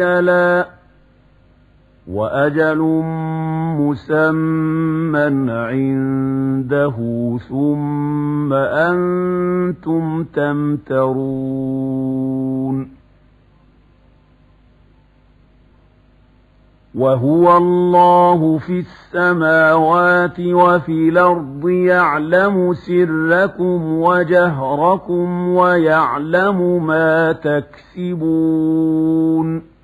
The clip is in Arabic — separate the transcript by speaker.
Speaker 1: أجلا وأجل مسمى عنده ثم أنتم تمترون وهو الله في السماوات وفي الأرض يعلم سركم وجهركم ويعلم ما تكسبون